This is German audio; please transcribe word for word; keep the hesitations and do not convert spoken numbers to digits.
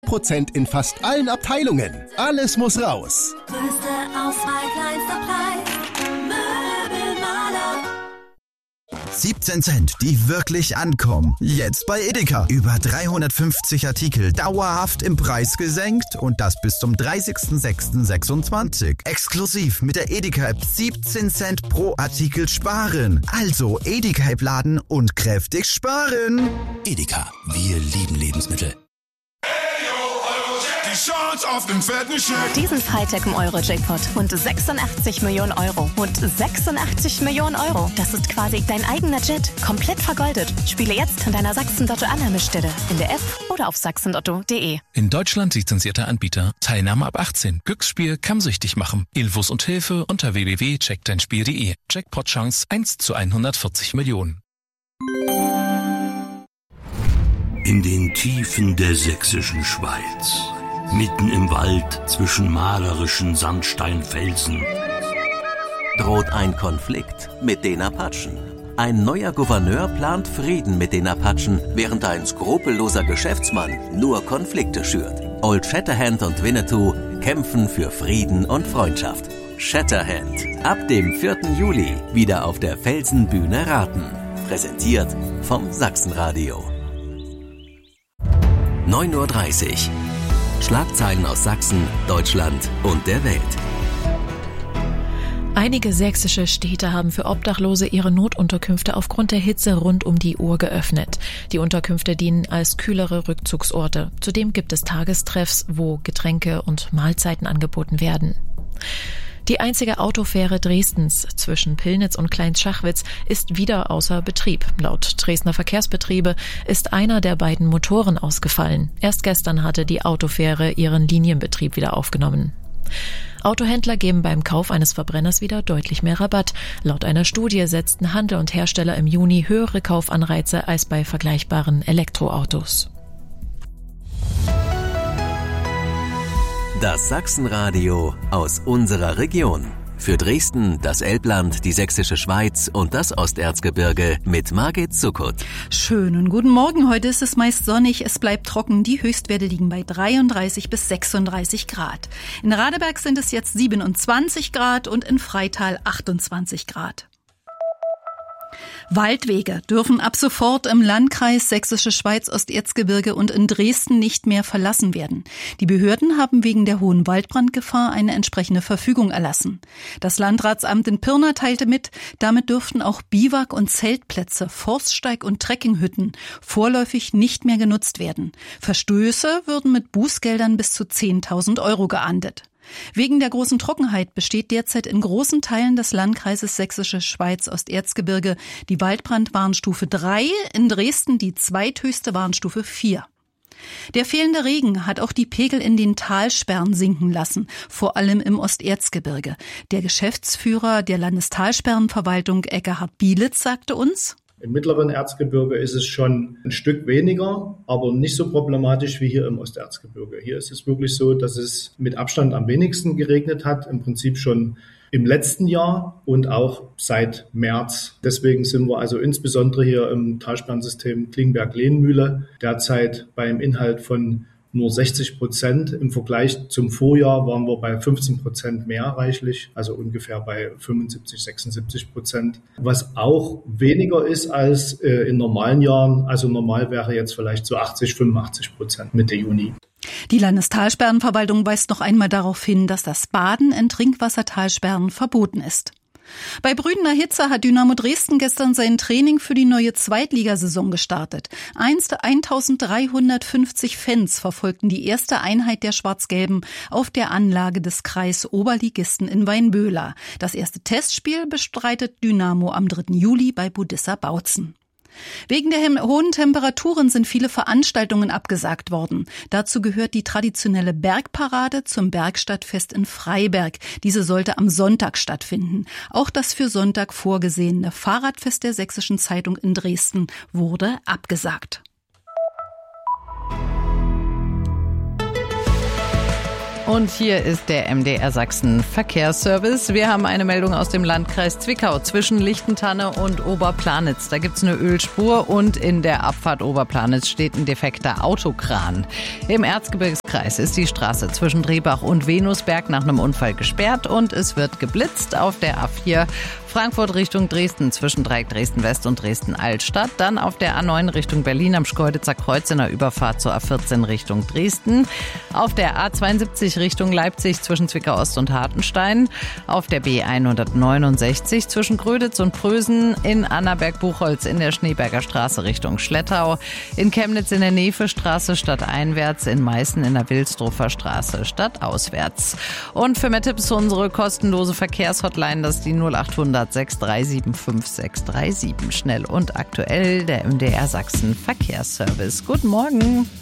Prozent in fast allen Abteilungen. Alles muss raus. Größte Auswahl, kleinster Preis. Möbelmaler. siebzehn Cent, die wirklich ankommen. Jetzt bei Edeka. Über dreihundertfünfzig Artikel dauerhaft im Preis gesenkt und das bis zum dreißigsten sechsten sechsundzwanzig. Exklusiv mit der Edeka-App siebzehn Cent pro Artikel sparen. Also Edeka-App laden und kräftig sparen. Edeka, wir lieben Lebensmittel. Die Chance auf den fetten Scheck. Diesen Freitag im Euro-Jackpot. Und sechsundachtzig Millionen Euro. Und sechsundachtzig Millionen Euro. Das ist quasi dein eigener Jet. Komplett vergoldet. Spiele jetzt an deiner Sachsen-Lotto-Annahmestelle. In der App oder auf sachsenlotto punkt de. In Deutschland lizenzierter Anbieter. Teilnahme ab achtzehn. Glücksspiel kann süchtig machen. Infos und Hilfe unter w w w punkt check dein spiel punkt de. Jackpot-Chance eins zu hundertvierzig Millionen. In den Tiefen der sächsischen Schweiz, mitten im Wald zwischen malerischen Sandsteinfelsen, droht ein Konflikt mit den Apachen. Ein neuer Gouverneur plant Frieden mit den Apachen, während ein skrupelloser Geschäftsmann nur Konflikte schürt. Old Shatterhand und Winnetou kämpfen für Frieden und Freundschaft. Shatterhand, ab dem vierten Juli wieder auf der Felsenbühne Raten. Präsentiert vom Sachsenradio. neun Uhr dreißig. Schlagzeilen aus Sachsen, Deutschland und der Welt. Einige sächsische Städte haben für Obdachlose ihre Notunterkünfte aufgrund der Hitze rund um die Uhr geöffnet. Die Unterkünfte dienen als kühlere Rückzugsorte. Zudem gibt es Tagestreffs, wo Getränke und Mahlzeiten angeboten werden. Die einzige Autofähre Dresdens zwischen Pillnitz und Kleinschachwitz ist wieder außer Betrieb. Laut Dresdner Verkehrsbetriebe ist einer der beiden Motoren ausgefallen. Erst gestern hatte die Autofähre ihren Linienbetrieb wieder aufgenommen. Autohändler geben beim Kauf eines Verbrenners wieder deutlich mehr Rabatt. Laut einer Studie setzten Handel und Hersteller im Juni höhere Kaufanreize als bei vergleichbaren Elektroautos. Das Sachsenradio aus unserer Region. Für Dresden, das Elbland, die Sächsische Schweiz und das Osterzgebirge mit Margit Zuckut. Schönen guten Morgen. Heute ist es meist sonnig, es bleibt trocken. Die Höchstwerte liegen bei dreiunddreißig bis sechsunddreißig Grad. In Radeberg sind es jetzt siebenundzwanzig Grad und in Freital achtundzwanzig Grad. Waldwege dürfen ab sofort im Landkreis Sächsische Schweiz, Osterzgebirge und in Dresden nicht mehr verlassen werden. Die Behörden haben wegen der hohen Waldbrandgefahr eine entsprechende Verfügung erlassen. Das Landratsamt in Pirna teilte mit, damit dürften auch Biwak- und Zeltplätze, Forststeig- und Trekkinghütten vorläufig nicht mehr genutzt werden. Verstöße würden mit Bußgeldern bis zu zehntausend Euro geahndet. Wegen der großen Trockenheit besteht derzeit in großen Teilen des Landkreises Sächsische Schweiz Osterzgebirge die Waldbrandwarnstufe drei, in Dresden die zweithöchste Warnstufe vier. Der fehlende Regen hat auch die Pegel in den Talsperren sinken lassen, vor allem im Osterzgebirge. Der Geschäftsführer der Landestalsperrenverwaltung Eckhard Bielitz sagte uns: Im mittleren Erzgebirge ist es schon ein Stück weniger, aber nicht so problematisch wie hier im Osterzgebirge. Hier ist es wirklich so, dass es mit Abstand am wenigsten geregnet hat, im Prinzip schon im letzten Jahr und auch seit März. Deswegen sind wir also insbesondere hier im Talsperrensystem Klingberg-Lehnmühle derzeit beim Inhalt von nur sechzig Prozent. Im Vergleich zum Vorjahr waren wir bei fünfzehn Prozent mehr reichlich, also ungefähr bei fünfundsiebzig, sechsundsiebzig Prozent. Was auch weniger ist als äh, in normalen Jahren. Also normal wäre jetzt vielleicht so achtzig, fünfundachtzig Prozent Mitte Juni. Die Landestalsperrenverwaltung weist noch einmal darauf hin, dass das Baden in Trinkwassertalsperren verboten ist. Bei brütender Hitze hat Dynamo Dresden gestern sein Training für die neue Zweitligasaison gestartet. eintausenddreihundertfünfzig Fans verfolgten die erste Einheit der Schwarz-Gelben auf der Anlage des Kreis Oberligisten in Weinböhler. Das erste Testspiel bestreitet Dynamo am dritten Juli bei Budissa Bautzen. Wegen der hohen Temperaturen sind viele Veranstaltungen abgesagt worden. Dazu gehört die traditionelle Bergparade zum Bergstadtfest in Freiberg. Diese sollte am Sonntag stattfinden. Auch das für Sonntag vorgesehene Fahrradfest der Sächsischen Zeitung in Dresden wurde abgesagt. Und hier ist der M D R Sachsen Verkehrsservice. Wir haben eine Meldung aus dem Landkreis Zwickau zwischen Lichtentanne und Oberplanitz. Da gibt's eine Ölspur und in der Abfahrt Oberplanitz steht ein defekter Autokran. Im Erzgebirgskreis ist die Straße zwischen Drehbach und Venusberg nach einem Unfall gesperrt und es wird geblitzt auf der A vier Frankfurt Richtung Dresden zwischen Dreieck Dresden-West und Dresden-Altstadt. Dann auf der A neun Richtung Berlin am Schkeuditzer Kreuz in der Überfahrt zur A vierzehn Richtung Dresden. Auf der A zweiundsiebzig Richtung Leipzig zwischen Zwickau-Ost und Hartenstein. Auf der B hundertneunundsechzig zwischen Gröditz und Prösen. In Annaberg-Buchholz in der Schneeberger Straße Richtung Schlettau. In Chemnitz in der Nevestraße stadteinwärts. In Meißen in der Wilsdruffer Straße stadtauswärts. Und für mehr Tipps unsere kostenlose Verkehrshotline, das ist die null achthundert sechs drei sieben fünf sechs drei sieben. Schnell und aktuell der M D R Sachsen Verkehrsservice. Guten Morgen.